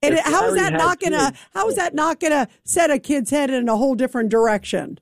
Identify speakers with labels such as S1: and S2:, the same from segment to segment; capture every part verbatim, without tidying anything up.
S1: And
S2: if
S1: how is
S2: Larry
S1: that not
S2: had
S1: gonna?
S2: kids-
S1: How is that not gonna set a kid's head in a whole different direction?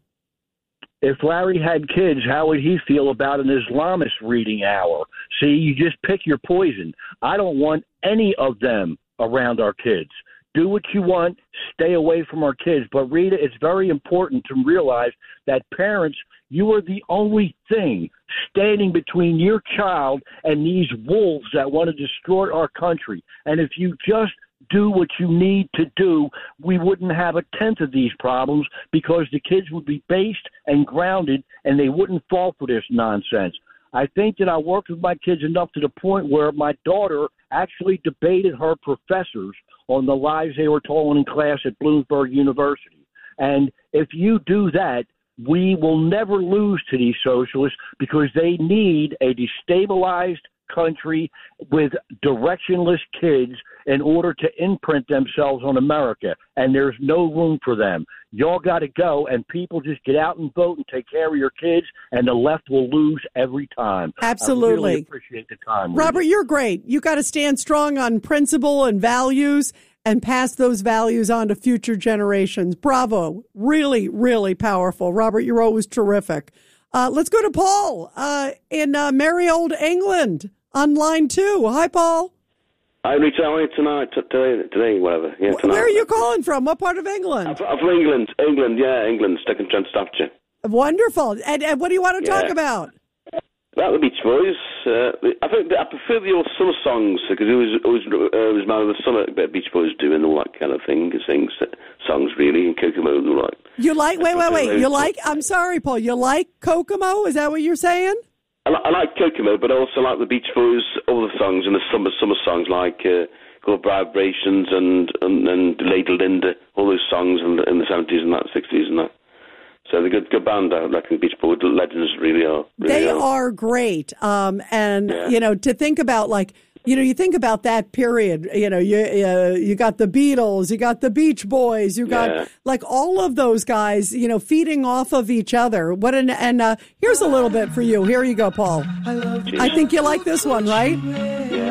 S2: If Larry had kids, how would he feel about an Islamist reading hour? See, you just pick your poison. I don't want any of them around our kids. Do what you want. Stay away from our kids. But, Rita, it's very important to realize that parents, you are the only thing standing between your child and these wolves that want to destroy our country. And if you just do what you need to do, we wouldn't have a tenth of these problems because the kids would be based and grounded and they wouldn't fall for this nonsense. I think that I worked with my kids enough to the point where my daughter actually debated her professors on the lies they were told in class at Bloomsburg University. And if you do that, we will never lose to these socialists because they need a destabilized country with directionless kids in order to imprint themselves on America, and there's no room for them. Y'all got to go, and people just get out and vote and take care of your kids, and the left will lose every time.
S1: Absolutely.
S2: I really appreciate the time,
S1: Robert,
S2: Rita.
S1: you're great. You got to stand strong on principle and values and pass those values on to future generations. Bravo. Really, really powerful. Robert, you're always terrific. Uh, let's go to Paul uh, in uh, merry old England on line two. Hi, Paul.
S3: I reach out tonight, t- today, today, whatever. Yeah, tonight.
S1: Where are you calling from? What part of England?
S3: I'm from England, England, yeah, England, Stoke Trent, Staffordshire.
S1: Wonderful. And, and what do you want to
S3: Yeah.
S1: talk about?
S3: About the Beach Boys. Uh, I think I prefer the old summer songs because it was always uh, it was man of the summer that Beach Boys do and all that kind of thing. Sings songs really and Kokomo and all that.
S1: You like? Wait, wait, wait. You like? I'm sorry, Paul. You like Kokomo? Is that what you're saying?
S3: I, li- I like Kokomo, but I also like the Beach Boys, all the songs and the summer summer songs like uh, called Vibrations and, and and Lady Linda, all those songs in the, in the seventies and that sixties and that. So they're a good, good band, I reckon. Beach Boys legends really are. Really
S1: They
S3: are.
S1: are great. Um, and,
S3: Yeah.
S1: you know, to think about, like, you know, you think about that period, you know, you uh, you got the Beatles, you got the Beach Boys, you got,
S3: Yeah.
S1: like, all of those guys, you know, feeding off of each other. What an, and uh, here's a little bit for you. Here you go, Paul. I think you like this one, right?
S3: Yeah.